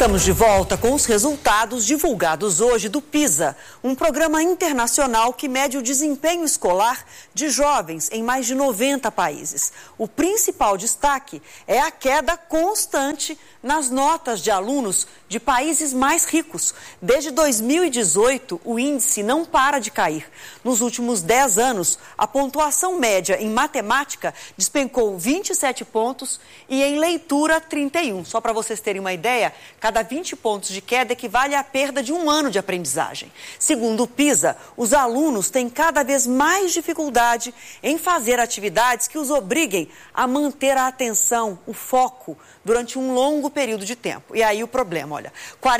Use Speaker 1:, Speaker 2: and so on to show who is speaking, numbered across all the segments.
Speaker 1: Estamos de volta com os resultados divulgados hoje do PISA, um programa internacional que mede o desempenho escolar de jovens em mais de 90 países. O principal destaque é a queda constante nas notas de alunos de países mais ricos. Desde 2018, o índice não para de cair. Nos últimos 10 anos, a pontuação média em matemática despencou 27 pontos e em leitura 31. Só para vocês terem uma ideia, cada 20 pontos de queda equivale à perda de um ano de aprendizagem. Segundo o PISA, os alunos têm cada vez mais dificuldade em fazer atividades que os obriguem a manter a atenção, o foco, durante um longo período de tempo. E aí o problema, olha,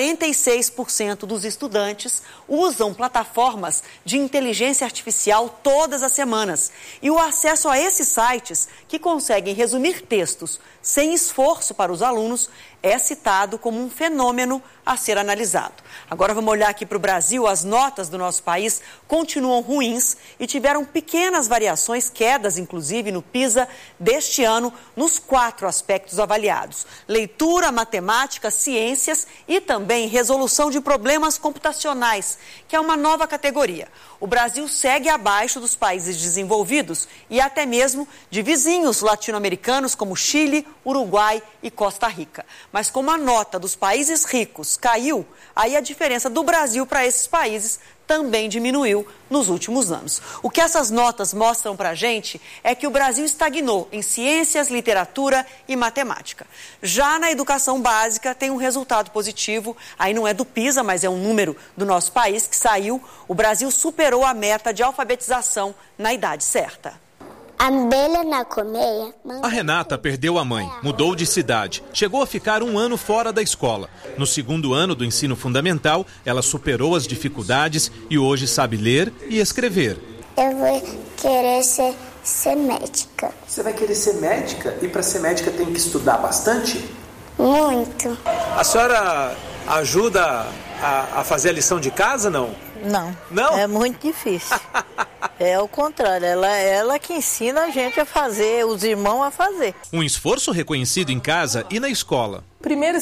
Speaker 1: 46% dos estudantes usam plataformas de inteligência artificial todas as semanas. E o acesso a esses sites, que conseguem resumir textos sem esforço para os alunos, é citado como um fenômeno a ser analisado. Agora vamos olhar aqui para o Brasil. As notas do nosso país continuam ruins e tiveram pequenas variações, quedas inclusive no PISA deste ano, nos 4 aspectos avaliados: leitura, matemática, ciências e também resolução de problemas computacionais, que é uma nova categoria. O Brasil segue abaixo dos países desenvolvidos e até mesmo de vizinhos latino-americanos como Chile, Uruguai e Costa Rica. Mas como a nota dos países ricos caiu, aí a diferença do Brasil para esses países também diminuiu nos últimos anos. O que essas notas mostram para a gente é que o Brasil estagnou em ciências, literatura e matemática. Já na educação básica tem um resultado positivo, aí não é do PISA, mas é um número do nosso país que saiu. O Brasil superou a meta de alfabetização na idade certa.
Speaker 2: Abelha na colmeia.
Speaker 3: A Renata perdeu a mãe, mudou de cidade, chegou a ficar 1 ano fora da escola. No 2º ano do ensino fundamental, ela superou as dificuldades e hoje sabe ler e escrever.
Speaker 2: Eu vou querer ser médica.
Speaker 4: Você vai querer ser médica? E para ser médica tem que estudar bastante?
Speaker 2: Muito.
Speaker 4: A senhora ajuda a fazer a lição de casa, não?
Speaker 5: Não.
Speaker 4: Não?
Speaker 5: É muito difícil. É o contrário, ela que ensina a gente a fazer, os irmãos a fazer.
Speaker 3: Um esforço reconhecido em casa e na escola.
Speaker 6: 1º e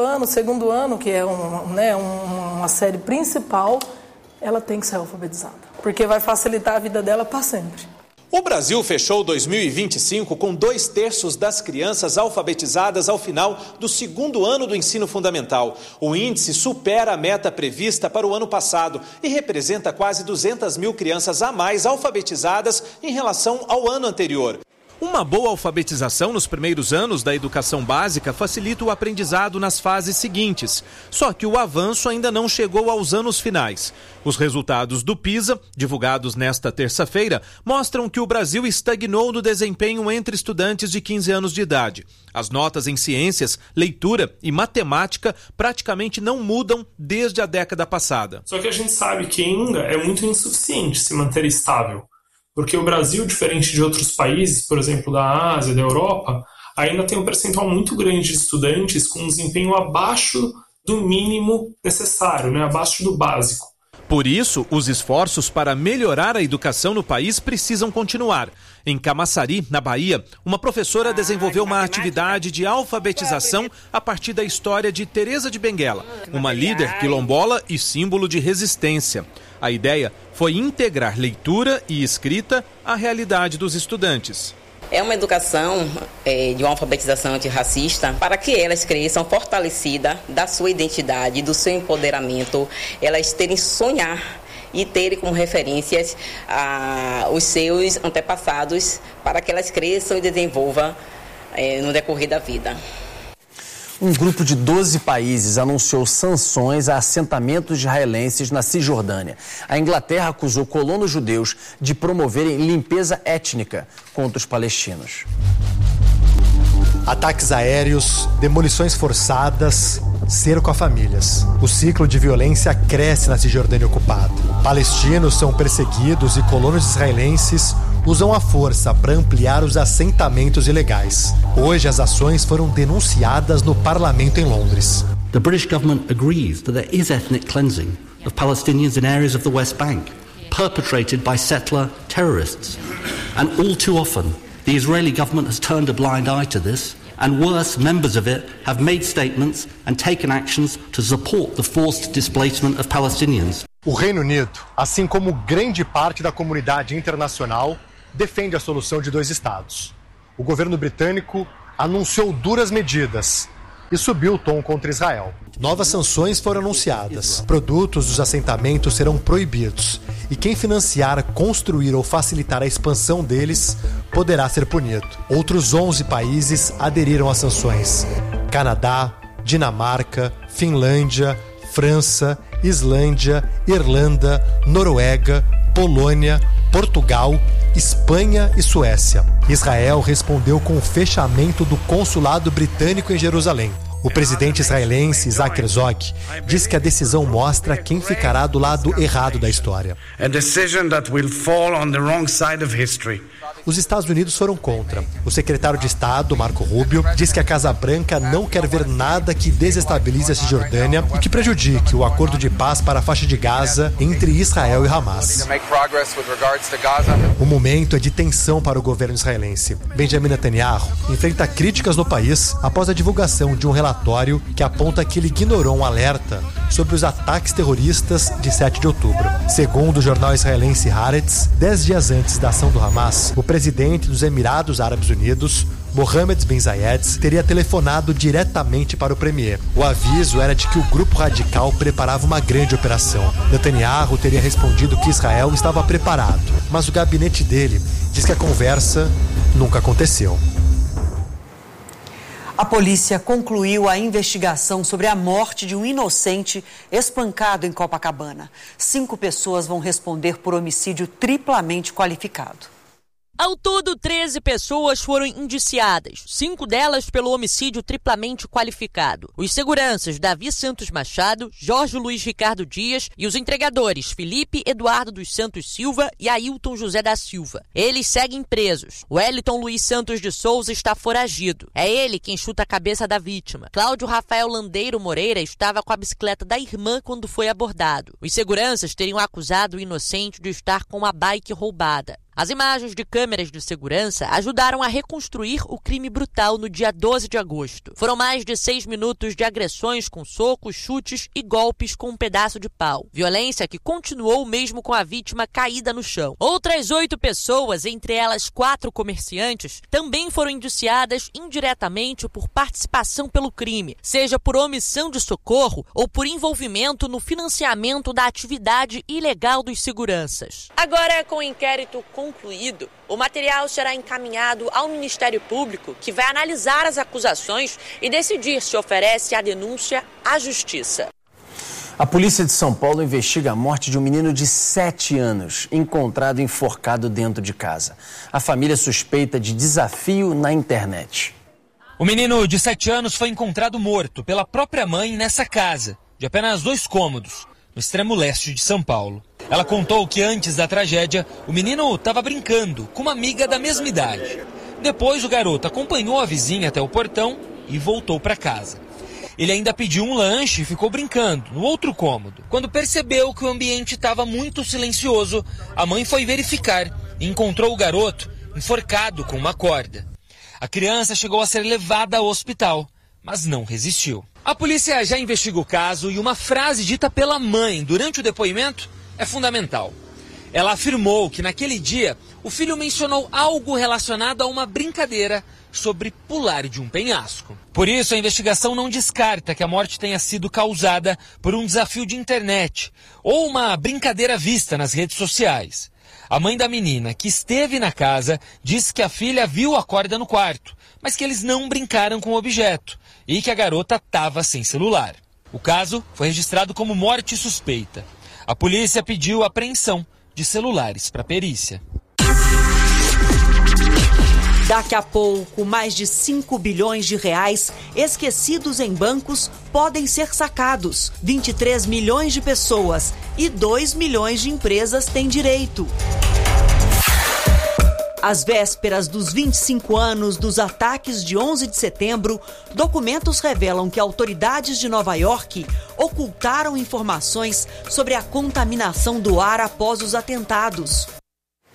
Speaker 6: 2º ano, que é uma série principal, ela tem que ser alfabetizada, porque vai facilitar a vida dela para sempre.
Speaker 4: O Brasil fechou 2025 com 2/3 das crianças alfabetizadas ao final do 2º ano do ensino fundamental. O índice supera a meta prevista para o ano passado e representa quase 200 mil crianças a mais alfabetizadas em relação ao ano anterior.
Speaker 3: Uma boa alfabetização nos primeiros anos da educação básica facilita o aprendizado nas fases seguintes. Só que o avanço ainda não chegou aos anos finais. Os resultados do PISA, divulgados nesta terça-feira, mostram que o Brasil estagnou no desempenho entre estudantes de 15 anos de idade. As notas em ciências, leitura e matemática praticamente não mudam desde a década passada.
Speaker 7: Só que a gente sabe que ainda é muito insuficiente se manter estável. Porque o Brasil, diferente de outros países, por exemplo, da Ásia, da Europa, ainda tem um percentual muito grande de estudantes com um desempenho abaixo do mínimo necessário, abaixo do básico.
Speaker 3: Por isso, os esforços para melhorar a educação no país precisam continuar. Em Camaçari, na Bahia, uma professora desenvolveu uma atividade de alfabetização a partir da história de Teresa de Benguela, uma líder quilombola e símbolo de resistência. A ideia foi integrar leitura e escrita à realidade dos estudantes.
Speaker 8: É uma educação de uma alfabetização antirracista para que elas cresçam fortalecidas da sua identidade, do seu empoderamento, elas terem sonhar e terem como referências os seus antepassados para que elas cresçam e desenvolvam no decorrer da vida.
Speaker 9: Um grupo de 12 países anunciou sanções a assentamentos israelenses na Cisjordânia. A Inglaterra acusou colonos judeus de promoverem limpeza étnica contra os palestinos.
Speaker 10: Ataques aéreos, demolições forçadas, cerco a famílias. O ciclo de violência cresce na Cisjordânia ocupada. Palestinos são perseguidos e colonos israelenses usam a força para ampliar os assentamentos ilegais. Hoje as ações foram denunciadas no parlamento em Londres.
Speaker 11: The British government agrees that there is ethnic cleansing of Palestinians in areas of the West Bank, perpetrated by settler terrorists. And all too often, the Israeli government has turned a blind eye to this and worse, members of it have made statements and taken actions to support the forced displacement of Palestinians.
Speaker 10: O Reino Unido, assim como grande parte da comunidade internacional, defende a solução de 2 estados. O governo britânico anunciou duras medidas e subiu o tom contra Israel. Novas sanções foram anunciadas. Produtos dos assentamentos serão proibidos e quem financiar, construir ou facilitar a expansão deles poderá ser punido. Outros 11 países aderiram às sanções: Canadá, Dinamarca, Finlândia, França, Islândia, Irlanda, Noruega, Polônia, Portugal, Espanha e Suécia. Israel respondeu com o fechamento do consulado britânico em Jerusalém. O presidente israelense Isaac Herzog diz que a decisão mostra quem ficará do lado errado da história.
Speaker 12: A decision that will fall on the wrong side of history.
Speaker 10: Os Estados Unidos foram contra. O secretário de Estado, Marco Rubio, diz que a Casa Branca não quer ver nada que desestabilize a Cisjordânia e que prejudique o acordo de paz para a faixa de Gaza entre Israel e Hamas. O momento é de tensão para o governo israelense. Benjamin Netanyahu enfrenta críticas no país após a divulgação de um relatório que aponta que ele ignorou um alerta sobre os ataques terroristas de 7 de outubro. Segundo o jornal israelense Haaretz, 10 dias antes da ação do Hamas, o presidente dos Emirados Árabes Unidos, Mohammed bin Zayed, teria telefonado diretamente para o premier. O aviso era de que o grupo radical preparava uma grande operação. Netanyahu teria respondido que Israel estava preparado, mas o gabinete dele diz que a conversa nunca aconteceu.
Speaker 1: A polícia concluiu a investigação sobre a morte de um inocente espancado em Copacabana. 5 pessoas vão responder por homicídio triplamente qualificado.
Speaker 13: Ao todo, 13 pessoas foram indiciadas, 5 delas pelo homicídio triplamente qualificado. Os seguranças Davi Santos Machado, Jorge Luiz Ricardo Dias e os entregadores Felipe Eduardo dos Santos Silva e Ailton José da Silva. Eles seguem presos. Wellington Luiz Santos de Souza está foragido. É ele quem chuta a cabeça da vítima. Cláudio Rafael Landeiro Moreira estava com a bicicleta da irmã quando foi abordado. Os seguranças teriam acusado o inocente de estar com a bike roubada. As imagens de câmeras de segurança ajudaram a reconstruir o crime brutal no dia 12 de agosto. Foram mais de 6 minutos de agressões com socos, chutes e golpes com um pedaço de pau. Violência que continuou mesmo com a vítima caída no chão. Outras 8 pessoas, entre elas 4 comerciantes, também foram indiciadas indiretamente por participação pelo crime, seja por omissão de socorro ou por envolvimento no financiamento da atividade ilegal dos seguranças. Agora, com o inquérito concluído, o material será encaminhado ao Ministério Público, que vai analisar as acusações e decidir se oferece a denúncia à Justiça.
Speaker 9: A polícia de São Paulo investiga a morte de um menino de 7 anos, encontrado enforcado dentro de casa. A família suspeita de desafio na internet.
Speaker 14: O menino de 7 anos foi encontrado morto pela própria mãe nessa casa, de apenas 2 cômodos, no extremo leste de São Paulo. Ela contou que antes da tragédia, o menino estava brincando com uma amiga da mesma idade. Depois, o garoto acompanhou a vizinha até o portão e voltou para casa. Ele ainda pediu um lanche e ficou brincando no outro cômodo. Quando percebeu que o ambiente estava muito silencioso, a mãe foi verificar e encontrou o garoto enforcado com uma corda. A criança chegou a ser levada ao hospital, mas não resistiu. A polícia já investiga o caso e uma frase dita pela mãe durante o depoimento é fundamental. Ela afirmou que naquele dia o filho mencionou algo relacionado a uma brincadeira sobre pular de um penhasco. Por isso, a investigação não descarta que a morte tenha sido causada por um desafio de internet ou uma brincadeira vista nas redes sociais. A mãe da menina, que esteve na casa, disse que a filha viu a corda no quarto, mas que eles não brincaram com o objeto e que a garota estava sem celular. O caso foi registrado como morte suspeita. A polícia pediu apreensão de celulares para perícia.
Speaker 1: Daqui a pouco, mais de 5 bilhões de reais esquecidos em bancos podem ser sacados. 23 milhões de pessoas e 2 milhões de empresas têm direito. Às vésperas dos 25 anos dos ataques de 11 de setembro, documentos revelam que autoridades de Nova York ocultaram informações sobre a contaminação do ar após os atentados.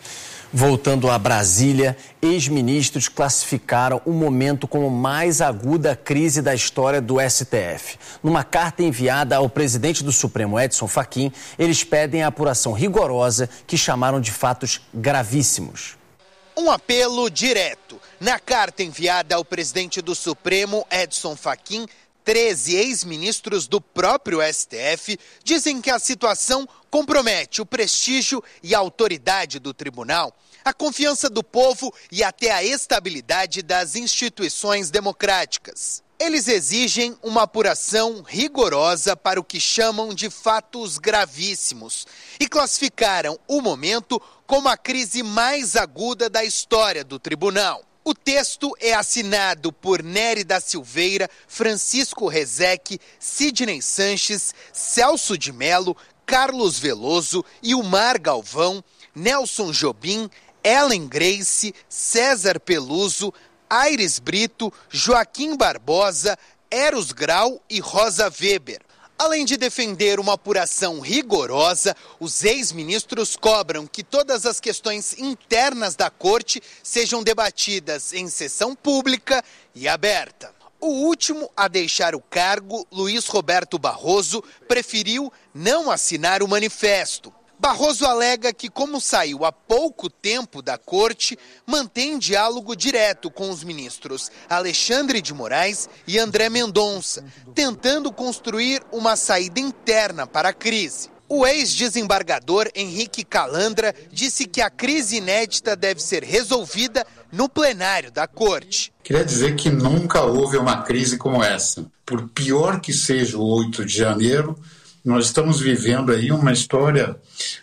Speaker 9: Voltando a Brasília, ex-ministros classificaram o momento como mais aguda crise da história do STF. Numa carta enviada ao presidente do Supremo, Edson Fachin, eles pedem a apuração rigorosa que chamaram de fatos gravíssimos.
Speaker 15: Um apelo direto. Na carta enviada ao presidente do Supremo, Edson Fachin, 13 ex-ministros do próprio STF dizem que a situação compromete o prestígio e a autoridade do tribunal, a confiança do povo e até a estabilidade das instituições democráticas. Eles exigem uma apuração rigorosa para o que chamam de fatos gravíssimos e classificaram o momento como a crise mais aguda da história do tribunal. O texto é assinado por Nery da Silveira, Francisco Rezec, Sidney Sanches, Celso de Mello, Carlos Veloso, Ilmar Galvão, Nelson Jobim, Ellen Grace, César Peluso, Aires Brito, Joaquim Barbosa, Eros Grau e Rosa Weber. Além de defender uma apuração rigorosa, os ex-ministros cobram que todas as questões internas da corte sejam debatidas em sessão pública e aberta. O último a deixar o cargo, Luiz Roberto Barroso, preferiu não assinar o manifesto. Barroso alega que, como saiu há pouco tempo da corte, mantém diálogo direto com os ministros Alexandre de Moraes e André Mendonça, tentando construir uma saída interna para a crise. O ex-desembargador Henrique Calandra disse que a crise inédita deve ser resolvida no plenário da corte.
Speaker 16: Queria dizer que nunca houve uma crise como essa. Por pior que seja o 8 de janeiro, nós estamos vivendo aí uma história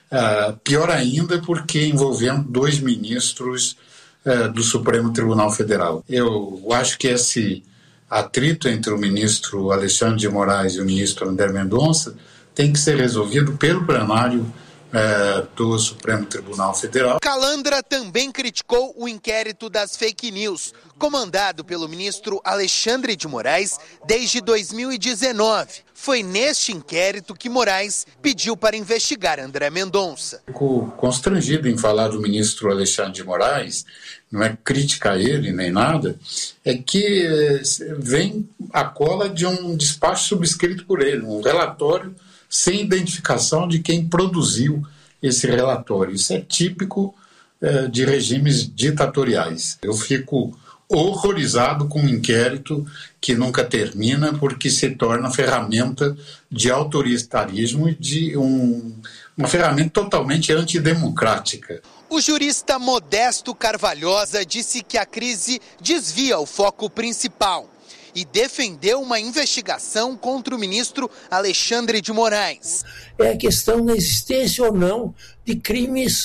Speaker 16: pior ainda, porque envolvendo 2 ministros do Supremo Tribunal Federal. Eu acho que esse atrito entre o ministro Alexandre de Moraes e o ministro André Mendonça tem que ser resolvido pelo plenário do Supremo Tribunal Federal.
Speaker 15: Calandra também criticou o inquérito das fake news, comandado pelo ministro Alexandre de Moraes desde 2019. Foi neste inquérito que Moraes pediu para investigar André Mendonça.
Speaker 16: Fico constrangido em falar do ministro Alexandre de Moraes, não é crítica a ele nem nada, é que vem a cola de um despacho subscrito por ele, um relatório sem identificação de quem produziu esse relatório. Isso é típico de regimes ditatoriais. Eu fico horrorizado com um inquérito que nunca termina, porque se torna ferramenta de autoritarismo e de uma ferramenta totalmente antidemocrática.
Speaker 15: O jurista Modesto Carvalhosa disse que a crise desvia o foco principal e defendeu uma investigação contra o ministro Alexandre de Moraes.
Speaker 17: É a questão da existência ou não de crimes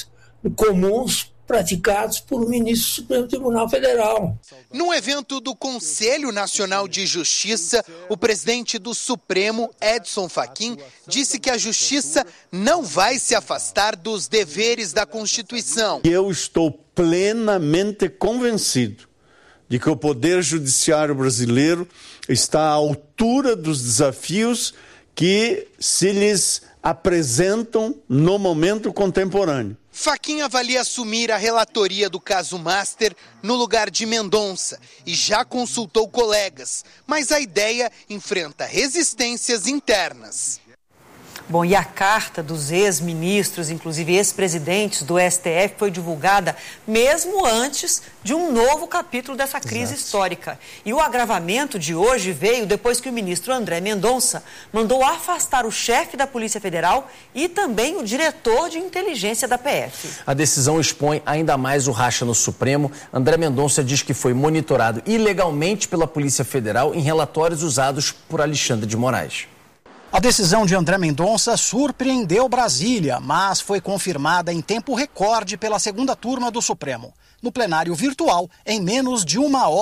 Speaker 17: comuns praticados por um ministro do Supremo Tribunal Federal.
Speaker 15: No evento do Conselho Nacional de Justiça, o presidente do Supremo, Edson Fachin, disse que a Justiça não vai se afastar dos deveres da Constituição.
Speaker 18: Eu estou plenamente convencido de que o Poder Judiciário brasileiro está à altura dos desafios que se lhes apresentam no momento contemporâneo.
Speaker 15: Fachin avalia assumir a relatoria do caso Master no lugar de Mendonça e já consultou colegas, mas a ideia enfrenta resistências internas.
Speaker 1: Bom, e a carta dos ex-ministros, inclusive ex-presidentes do STF, foi divulgada mesmo antes de um novo capítulo dessa crise histórica. E o agravamento de hoje veio depois que o ministro André Mendonça mandou afastar o chefe da Polícia Federal e também o diretor de inteligência da PF.
Speaker 9: A decisão expõe ainda mais o racha no Supremo. André Mendonça diz que foi monitorado ilegalmente pela Polícia Federal em relatórios usados por Alexandre de Moraes.
Speaker 19: A decisão de André Mendonça surpreendeu Brasília, mas foi confirmada em tempo recorde pela segunda turma do Supremo. No plenário virtual, em menos de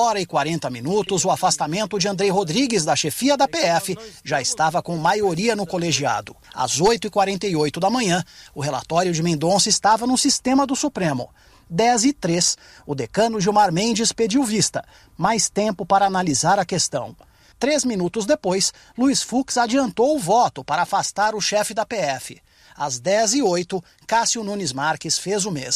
Speaker 19: 1h40, o afastamento de Andrei Rodrigues da chefia da PF já estava com maioria no colegiado. Às 8h48 da manhã, o relatório de Mendonça estava no sistema do Supremo. 10h03, o decano Gilmar Mendes pediu vista, mais tempo para analisar a questão. 3 minutos depois, Luiz Fux adiantou o voto para afastar o chefe da PF. Às 10h08, Cássio Nunes Marques fez o mesmo.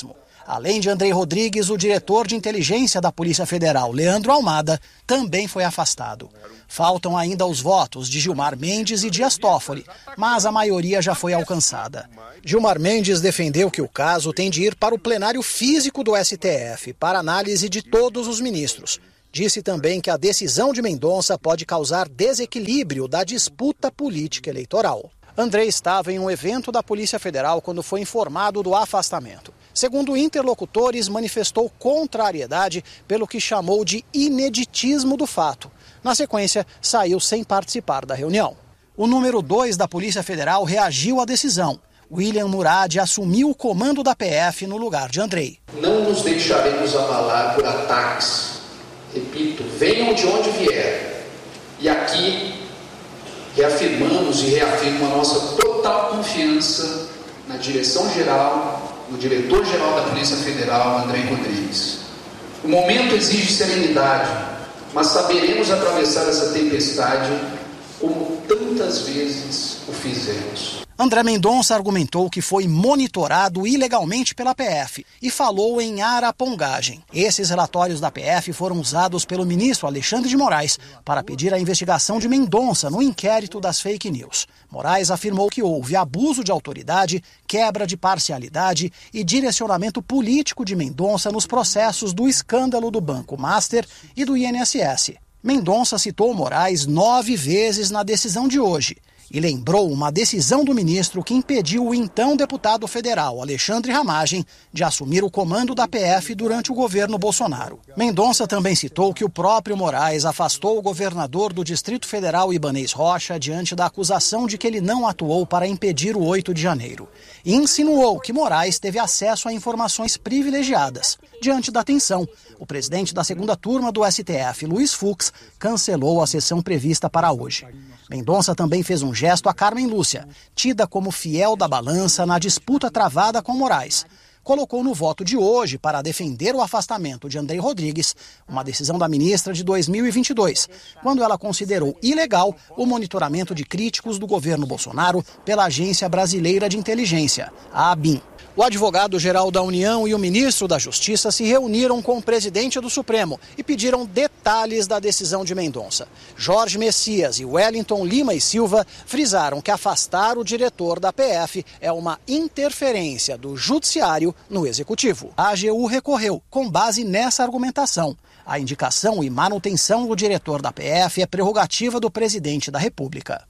Speaker 19: Além de Andrei Rodrigues, o diretor de inteligência da Polícia Federal, Leandro Almada, também foi afastado. Faltam ainda os votos de Gilmar Mendes e Dias Toffoli, mas a maioria já foi alcançada. Gilmar Mendes defendeu que o caso tem de ir para o plenário físico do STF, para análise de todos os ministros. Disse também que a decisão de Mendonça pode causar desequilíbrio da disputa política eleitoral. Andrei estava em um evento da Polícia Federal quando foi informado do afastamento. Segundo interlocutores, manifestou contrariedade pelo que chamou de ineditismo do fato. Na sequência, saiu sem participar da reunião. O número 2 da Polícia Federal reagiu à decisão. William Murad assumiu o comando da PF no lugar de Andrei.
Speaker 20: Não nos deixaremos abalar por ataques. Repito, venham de onde vier. E aqui reafirmamos e reafirmo a nossa total confiança na direção-geral, no diretor-geral da Polícia Federal, Andrei Rodrigues. O momento exige serenidade, mas saberemos atravessar essa tempestade como tantas vezes o fizemos.
Speaker 19: André Mendonça argumentou que foi monitorado ilegalmente pela PF e falou em arapongagem. Esses relatórios da PF foram usados pelo ministro Alexandre de Moraes para pedir a investigação de Mendonça no inquérito das fake news. Moraes afirmou que houve abuso de autoridade, quebra de parcialidade e direcionamento político de Mendonça nos processos do escândalo do Banco Master e do INSS. Mendonça citou Moraes 9 vezes na decisão de hoje e lembrou uma decisão do ministro que impediu o então deputado federal Alexandre Ramagem de assumir o comando da PF durante o governo Bolsonaro. Mendonça também citou que o próprio Moraes afastou o governador do Distrito Federal Ibanez Rocha diante da acusação de que ele não atuou para impedir o 8 de janeiro. E insinuou que Moraes teve acesso a informações privilegiadas. Diante da tensão, o presidente da segunda turma do STF, Luiz Fux, cancelou a sessão prevista para hoje. Mendonça também fez um gesto a Carmen Lúcia, tida como fiel da balança na disputa travada com Moraes. Colocou no voto de hoje para defender o afastamento de Andrei Rodrigues, uma decisão da ministra de 2022, quando ela considerou ilegal o monitoramento de críticos do governo Bolsonaro pela Agência Brasileira de Inteligência, a ABIN. O advogado-geral da União e o ministro da Justiça se reuniram com o presidente do Supremo e pediram detalhes da decisão de Mendonça. Jorge Messias e Wellington Lima e Silva frisaram que afastar o diretor da PF é uma interferência do judiciário no executivo. A AGU recorreu com base nessa argumentação. A indicação e manutenção do diretor da PF é prerrogativa do presidente da República.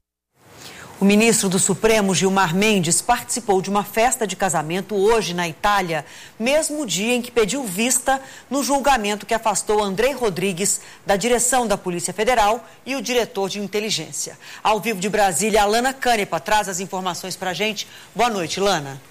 Speaker 1: O ministro do Supremo, Gilmar Mendes, participou de uma festa de casamento hoje na Itália, mesmo dia em que pediu vista no julgamento que afastou Andrei Rodrigues da direção da Polícia Federal e o diretor de inteligência. Ao vivo de Brasília, a Lana Canepa traz as informações para a gente. Boa noite, Lana.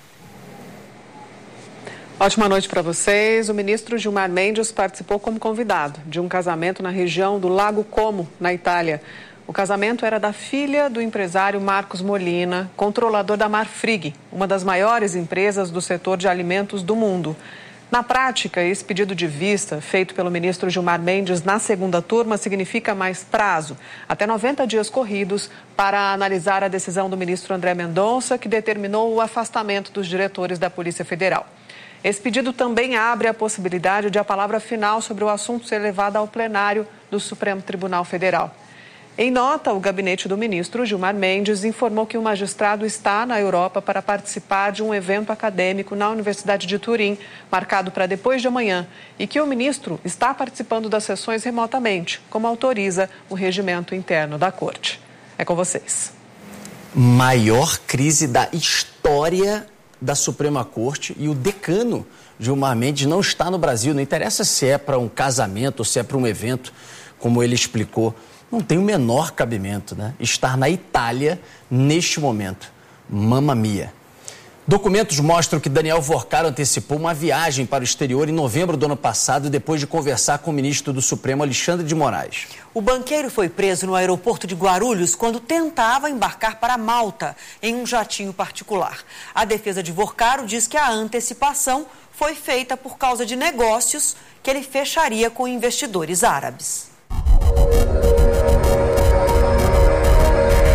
Speaker 21: Ótima noite para vocês. O ministro Gilmar Mendes participou como convidado de um casamento na região do Lago Como, na Itália. O casamento era da filha do empresário Marcos Molina, controlador da Marfrig, uma das maiores empresas do setor de alimentos do mundo. Na prática, esse pedido de vista, feito pelo ministro Gilmar Mendes na segunda turma, significa mais prazo, até 90 dias corridos, para analisar a decisão do ministro André Mendonça, que determinou o afastamento dos diretores da Polícia Federal. Esse pedido também abre a possibilidade de a palavra final sobre o assunto ser levada ao plenário do Supremo Tribunal Federal. Em nota, o gabinete do ministro Gilmar Mendes informou que o magistrado está na Europa para participar de um evento acadêmico na Universidade de Turim, marcado para depois de amanhã, e que o ministro está participando das sessões remotamente, como autoriza o regimento interno da Corte. É com vocês.
Speaker 9: Maior crise da história da Suprema Corte e o decano Gilmar Mendes não está no Brasil. Não interessa se é para um casamento ou se é para um evento, como ele explicou. Não tem o menor cabimento, né? Estar na Itália neste momento. Mamma mia. Documentos mostram que Daniel Vorcaro antecipou uma viagem para o exterior em novembro do ano passado, depois de conversar com o ministro do Supremo, Alexandre de Moraes.
Speaker 1: O banqueiro foi preso no aeroporto de Guarulhos quando tentava embarcar para Malta, em um jatinho particular. A defesa de Vorcaro diz que a antecipação foi feita por causa de negócios que ele fecharia com investidores árabes.
Speaker 22: O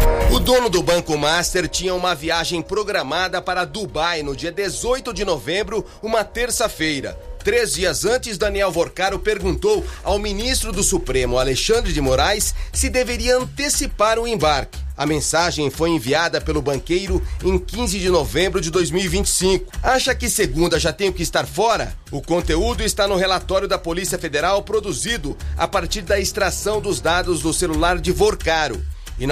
Speaker 2: dono do Banco Master tinha uma viagem programada para Dubai no dia 18 de novembro, uma terça-feira. 3 dias antes, Daniel Vorcaro perguntou ao ministro do Supremo, Alexandre de Moraes, se deveria antecipar o embarque. A mensagem foi enviada pelo banqueiro em 15 de novembro de 2025. Acha que segunda já tenho que estar fora? O conteúdo está no relatório da Polícia Federal produzido a partir da extração dos dados do celular de Vorcaro.